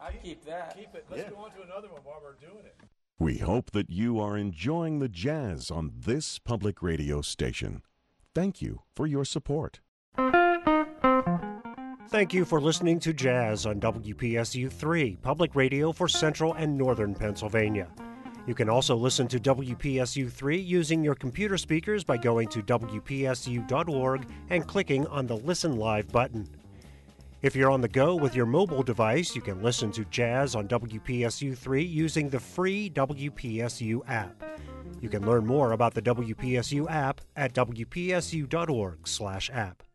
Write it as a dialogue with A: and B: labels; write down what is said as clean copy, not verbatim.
A: I keep that.
B: Keep it. Let's go on to another one while we're doing it.
C: We hope that you are enjoying the jazz on this public radio station. Thank you for your support.
D: Thank you for listening to Jazz on WPSU-3, public radio for Central and Northern Pennsylvania. You can also listen to WPSU-3 using your computer speakers by going to WPSU.org and clicking on the Listen Live button. If you're on the go with your mobile device, you can listen to Jazz on WPSU-3 using the free WPSU app. You can learn more about the WPSU app at WPSU.org/app.